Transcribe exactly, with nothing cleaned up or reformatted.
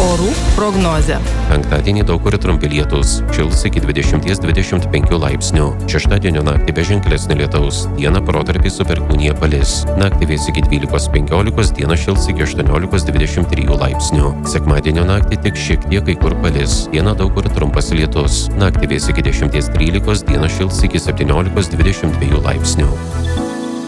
Orų prognozė. Penktadienį daug kur trumpi lietūs, šils iki dvidešimt dvidešimt penkių laipsnių. Šeštadienio naktį be ženklesnio lietaus, dieną protarpiais su perkūnija palis. Naktį vės iki dvylikos penkiolikos, dieną šils iki aštuoniolikos dvidešimt trijų laipsnių. Sekmadienio naktį tik šiek tiek kai kur palis, dieną daug kur trumpas lietus. Naktį vės iki dešimt trylikos, dieną šils iki septyniolikos dvidešimt dviejų laipsnių.